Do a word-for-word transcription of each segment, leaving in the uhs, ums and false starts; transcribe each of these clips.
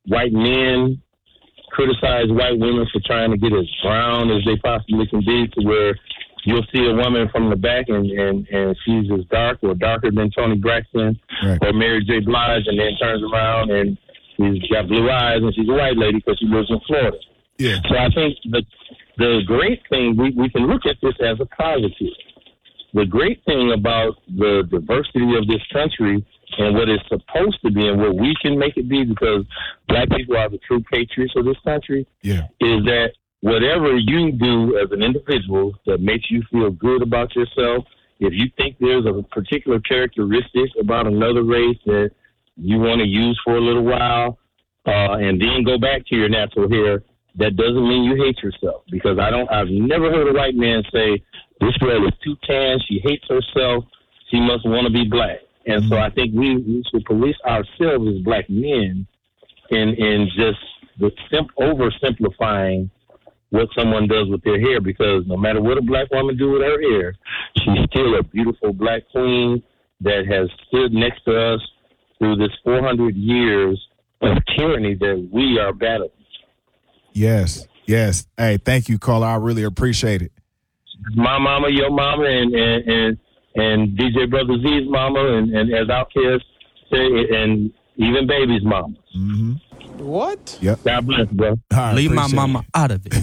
white men criticize white women for trying to get as brown as they possibly can be, to where you'll see a woman from the back and, and, and she's as dark or darker than Toni Braxton right. or Mary J. Blige, and then turns around and she's got blue eyes and she's a white lady because she lives in Florida. Yeah. So I think the the great thing, we, we can look at this as a positive. The great thing about the diversity of this country and what it's supposed to be and what we can make it be, because black people are the true patriots of this country, yeah. is that whatever you do as an individual that makes you feel good about yourself, if you think there's a particular characteristic about another race that you want to use for a little while uh, and then go back to your natural hair, that doesn't mean you hate yourself. Because I don't, I've never heard a white man say, this girl is too tan, she hates herself, she must want to be black. And mm-hmm. so I think we, we should police ourselves as black men in, in just the sim- oversimplifying what someone does with their hair, because no matter what a black woman do with her hair, she's still a beautiful black queen that has stood next to us through this four hundred years of tyranny that we are battling. Yes, yes. Hey, thank you, Carla. I really appreciate it. My mama, your mama, and and, and, and D J Brother Z's mama, and, and as Outkast say, and even Baby's mama. Mm-hmm. What? Yep. God bless, bro. Right, leave my mama it. out of it.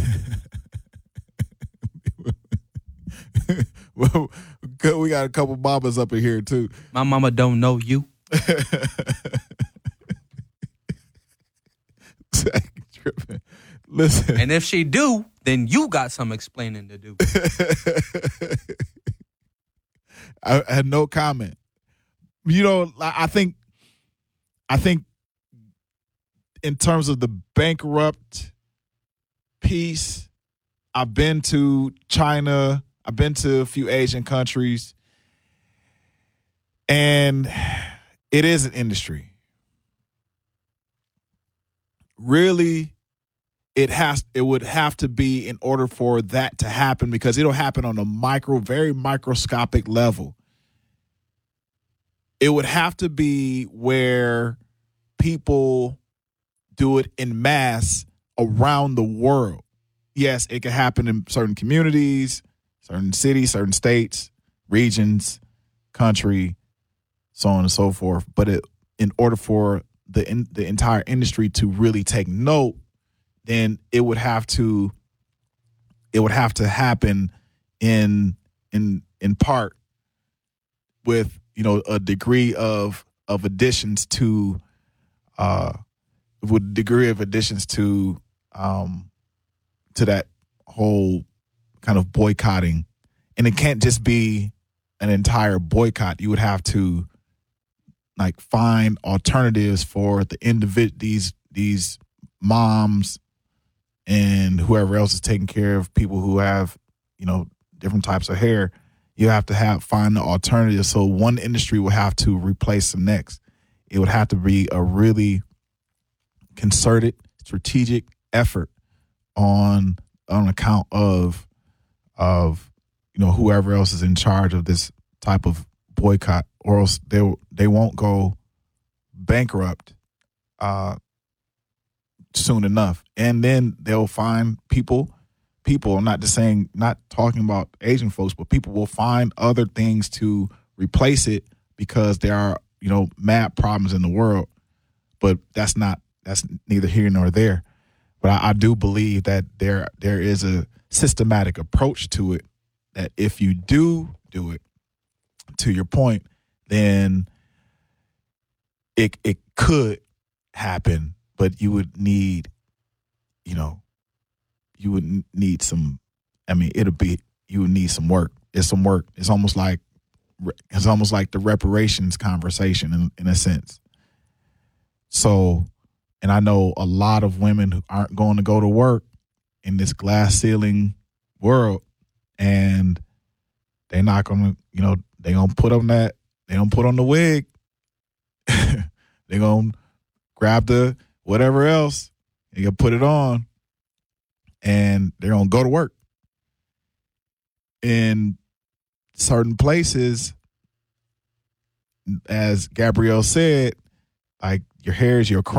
Well, we got a couple mamas up in here, too. My mama don't know you. Listen. And if she do, then you got some explaining to do. I, I had no comment. You know, I think, I think in terms of the bankrupt piece, I've been to China, I've been to a few Asian countries, and it is an industry. Really, it has. It would have to be in order for that to happen, because it'll happen on a micro, very microscopic level. It would have to be where people do it in mass around the world. Yes, it can happen in certain communities, certain cities, certain states, regions, country, so on and so forth. But it, in order for the in, the entire industry to really take note, then it would have to it would have to happen in in in part with, you know, a degree of of additions to uh with degree of additions to um to that whole kind of boycotting. And it can't just be an entire boycott. You would have to like find alternatives for the individ these these moms and whoever else is taking care of people who have, you know, different types of hair. You have to have find the alternative. So one industry will have to replace the next. It would have to be a really concerted, strategic effort on on account of of you know whoever else is in charge of this type of boycott, or else they they won't go bankrupt uh, soon enough, and then they'll find people. People, I'm not just saying, not talking about Asian folks, but people will find other things to replace it, because there are, you know, mad problems in the world. But that's not, that's neither here nor there. But I, I do believe that there there is a systematic approach to it, that if you do do it, to your point, then it it could happen, but you would need, you know, you would need some, I mean, it'll be, you would need some work. It's some work. It's almost like, it's almost like the reparations conversation in, in a sense. So, and I know a lot of women who aren't going to go to work in this glass ceiling world, and they're not going to, you know, they're going to put on that, they don't put on the wig. They're going to grab the whatever else, they're going to put it on, and they're going to go to work. In certain places, as Gabrielle said, like, your hair is your crown.